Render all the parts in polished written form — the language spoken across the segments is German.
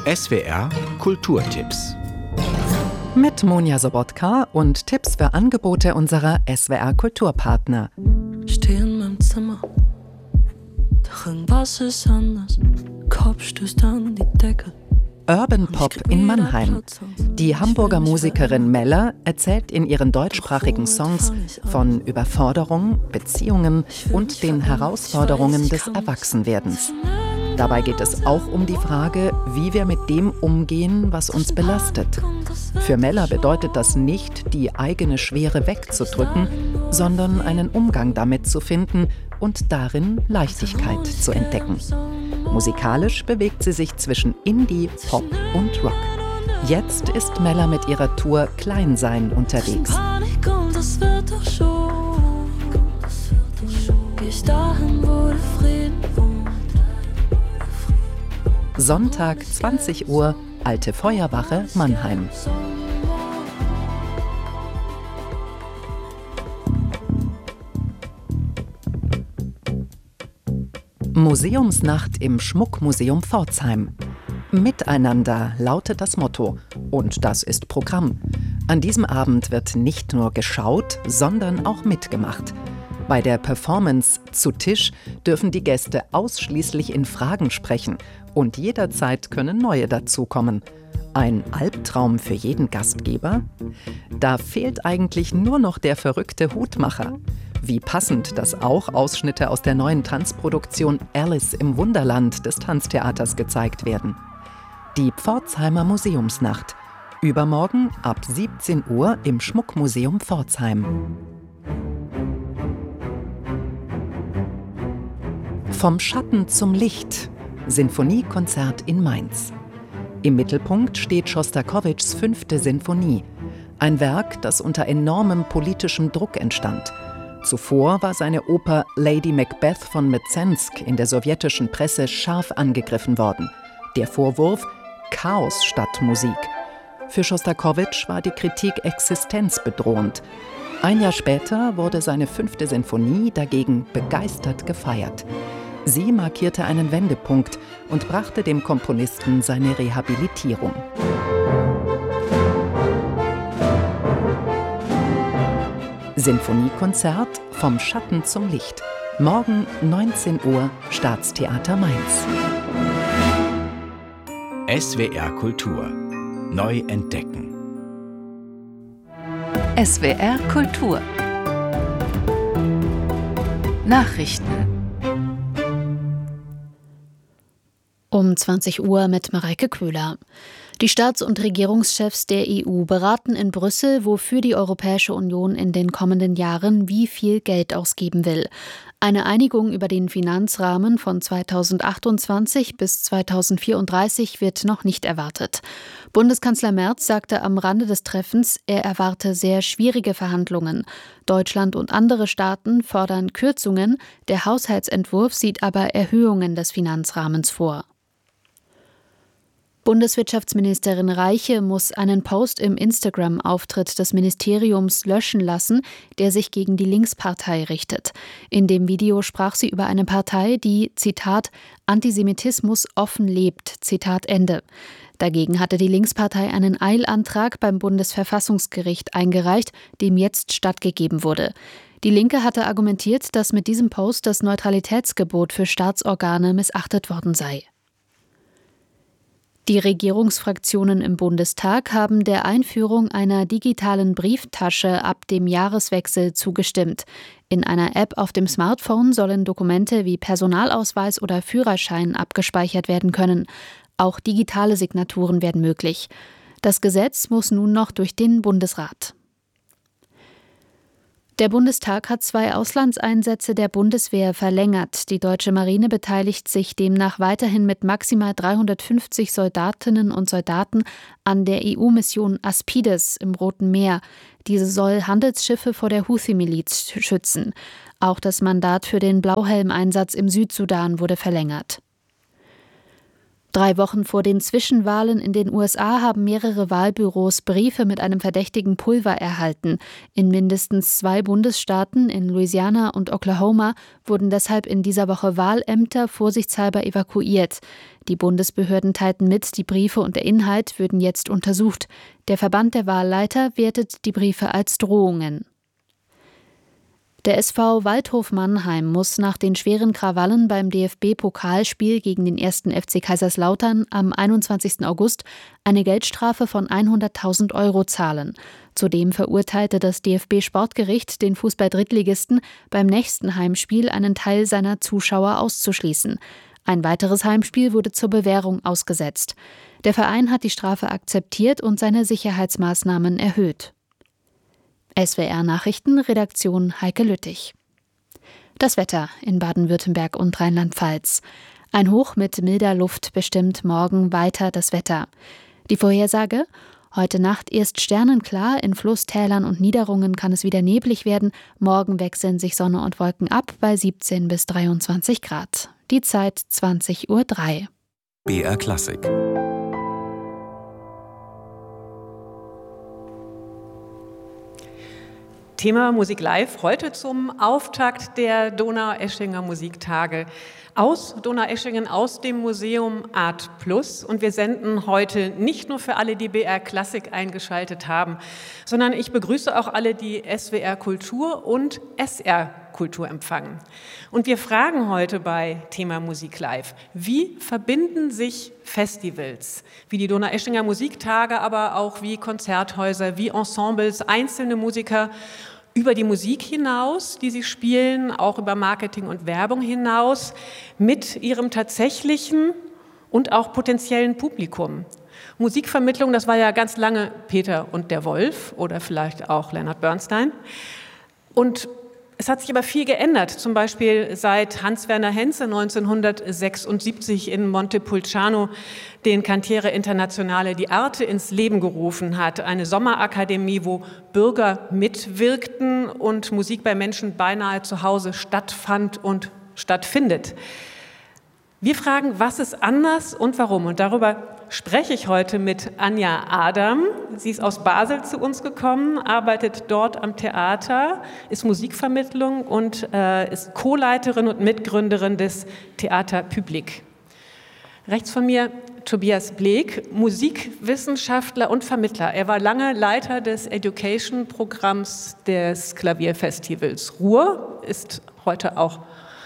SWR Kulturtipps. Mit Monja Sobotka und Tipps für Angebote unserer SWR Kulturpartner. Steh in meinem Zimmer, doch irgendwas ist anders. Kopf stößt an die Decke. Urban Pop in Mannheim. Die Hamburger Musikerin Mella erzählt in ihren deutschsprachigen Songs von Überforderung, Beziehungen und den Herausforderungen des Erwachsenwerdens. Dabei geht es auch um die Frage, wie wir mit dem umgehen, was uns belastet. Für Mella bedeutet das nicht, die eigene Schwere wegzudrücken, sondern einen Umgang damit zu finden und darin Leichtigkeit zu entdecken. Musikalisch bewegt sie sich zwischen Indie, Pop und Rock. Jetzt ist Mella mit ihrer Tour Kleinsein unterwegs. Sonntag, 20 Uhr, Alte Feuerwache, Mannheim. Museumsnacht im Schmuckmuseum Pforzheim. Miteinander lautet das Motto. Und das ist Programm. An diesem Abend wird nicht nur geschaut, sondern auch mitgemacht. Bei der Performance Zu Tisch dürfen die Gäste ausschließlich in Fragen sprechen und jederzeit können neue dazukommen. Ein Albtraum für jeden Gastgeber? Da fehlt eigentlich nur noch der verrückte Hutmacher. Wie passend, dass auch Ausschnitte aus der neuen Tanzproduktion Alice im Wunderland des Tanztheaters gezeigt werden. Die Pforzheimer Museumsnacht. Übermorgen ab 17 Uhr im Schmuckmuseum Pforzheim. Vom Schatten zum Licht. Sinfoniekonzert in Mainz. Im Mittelpunkt steht Schostakowitschs 5. Sinfonie. Ein Werk, das unter enormem politischem Druck entstand. Zuvor war seine Oper Lady Macbeth von Mzensk in der sowjetischen Presse scharf angegriffen worden. Der Vorwurf: Chaos statt Musik. Für Schostakowitsch war die Kritik existenzbedrohend. Ein Jahr später wurde seine 5. Sinfonie dagegen begeistert gefeiert. Sie markierte einen Wendepunkt und brachte dem Komponisten seine Rehabilitierung. Sinfoniekonzert Vom Schatten zum Licht. Morgen 19 Uhr, Staatstheater Mainz. SWR Kultur. Neu entdecken. SWR Kultur. Nachrichten. Um 20 Uhr mit Mareike Köhler. Die Staats- und Regierungschefs der EU beraten in Brüssel, wofür die Europäische Union in den kommenden Jahren wie viel Geld ausgeben will. Eine Einigung über den Finanzrahmen von 2028 bis 2034 wird noch nicht erwartet. Bundeskanzler Merz sagte am Rande des Treffens, er erwarte sehr schwierige Verhandlungen. Deutschland und andere Staaten fordern Kürzungen, der Haushaltsentwurf sieht aber Erhöhungen des Finanzrahmens vor. Bundeswirtschaftsministerin Reiche muss einen Post im Instagram-Auftritt des Ministeriums löschen lassen, der sich gegen die Linkspartei richtet. In dem Video sprach sie über eine Partei, die, Zitat, Antisemitismus offen lebt, Zitat Ende. Dagegen hatte die Linkspartei einen Eilantrag beim Bundesverfassungsgericht eingereicht, dem jetzt stattgegeben wurde. Die Linke hatte argumentiert, dass mit diesem Post das Neutralitätsgebot für Staatsorgane missachtet worden sei. Die Regierungsfraktionen im Bundestag haben der Einführung einer digitalen Brieftasche ab dem Jahreswechsel zugestimmt. In einer App auf dem Smartphone sollen Dokumente wie Personalausweis oder Führerschein abgespeichert werden können. Auch digitale Signaturen werden möglich. Das Gesetz muss nun noch durch den Bundesrat. Der Bundestag hat 2 Auslandseinsätze der Bundeswehr verlängert. Die deutsche Marine beteiligt sich demnach weiterhin mit maximal 350 Soldatinnen und Soldaten an der EU-Mission Aspides im Roten Meer. Diese soll Handelsschiffe vor der Houthi-Miliz schützen. Auch das Mandat für den Blauhelm-Einsatz im Südsudan wurde verlängert. 3 Wochen vor den Zwischenwahlen in den USA haben mehrere Wahlbüros Briefe mit einem verdächtigen Pulver erhalten. In mindestens 2 Bundesstaaten, in Louisiana und Oklahoma, wurden deshalb in dieser Woche Wahlämter vorsichtshalber evakuiert. Die Bundesbehörden teilten mit, die Briefe und der Inhalt würden jetzt untersucht. Der Verband der Wahlleiter wertet die Briefe als Drohungen. Der SV Waldhof Mannheim muss nach den schweren Krawallen beim DFB-Pokalspiel gegen den 1. FC Kaiserslautern am 21. August eine Geldstrafe von 100.000 € zahlen. Zudem verurteilte das DFB-Sportgericht den Fußball-Drittligisten, beim nächsten Heimspiel einen Teil seiner Zuschauer auszuschließen. Ein weiteres Heimspiel wurde zur Bewährung ausgesetzt. Der Verein hat die Strafe akzeptiert und seine Sicherheitsmaßnahmen erhöht. SWR Nachrichten, Redaktion Heike Lüttich. Das Wetter in Baden-Württemberg und Rheinland-Pfalz. Ein Hoch mit milder Luft bestimmt morgen weiter das Wetter. Die Vorhersage: Heute Nacht erst sternenklar, in Flusstälern und Niederungen kann es wieder neblig werden. Morgen wechseln sich Sonne und Wolken ab bei 17 bis 23 Grad. Die Zeit 20:03 Uhr. BR Klassik. Thema Musik live heute zum Auftakt der Donaueschinger Musiktage aus Donaueschingen, aus dem Museum Art Plus. Und wir senden heute nicht nur für alle, die BR Klassik eingeschaltet haben, sondern ich begrüße auch alle, die SWR Kultur und SR Kultur empfangen. Und wir fragen heute bei Thema Musik live: Wie verbinden sich Festivals, wie die Donaueschinger Musiktage, aber auch wie Konzerthäuser, wie Ensembles, einzelne Musiker über die Musik hinaus, die sie spielen, auch über Marketing und Werbung hinaus, mit ihrem tatsächlichen und auch potenziellen Publikum? Musikvermittlung, das war ja ganz lange Peter und der Wolf oder vielleicht auch Leonard Bernstein. Und es hat sich aber viel geändert, zum Beispiel seit Hans-Werner Henze 1976 in Montepulciano den Cantiere Internazionale di Arte ins Leben gerufen hat. Eine Sommerakademie, wo Bürger mitwirkten und Musik bei Menschen beinahe zu Hause stattfand und stattfindet. Wir fragen, was ist anders und warum? Und darüber spreche ich heute mit Anja Adam. Sie ist aus Basel zu uns gekommen, arbeitet dort am Theater, ist Musikvermittlung und ist Co-Leiterin und Mitgründerin des Theater Public. Rechts von mir Tobias Bleek, Musikwissenschaftler und Vermittler. Er war lange Leiter des Education-Programms des Klavierfestivals Ruhr, ist heute auch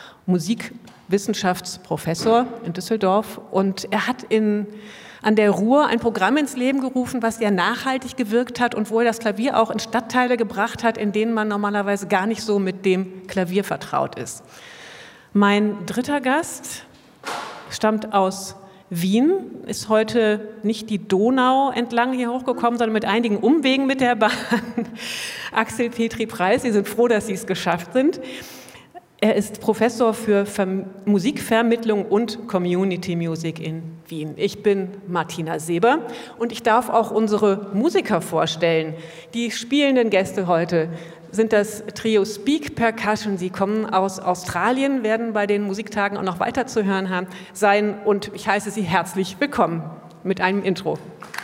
Musikwissenschaftsprofessor in Düsseldorf, und er hat an der Ruhr ein Programm ins Leben gerufen, was sehr nachhaltig gewirkt hat und wo er das Klavier auch in Stadtteile gebracht hat, in denen man normalerweise gar nicht so mit dem Klavier vertraut ist. Mein dritter Gast stammt aus Wien, ist heute nicht die Donau entlang hier hochgekommen, sondern mit einigen Umwegen mit der Bahn. Axel Petri-Preis, Sie sind froh, dass Sie es geschafft sind. Er ist Professor für Musikvermittlung und Community Music in Wien. Ich bin Martina Seber und ich darf auch unsere Musiker vorstellen. Die spielenden Gäste heute sind das Trio Speak Percussion. Sie kommen aus Australien, werden bei den Musiktagen auch noch weiter zu hören sein, und ich heiße Sie herzlich willkommen mit einem Intro.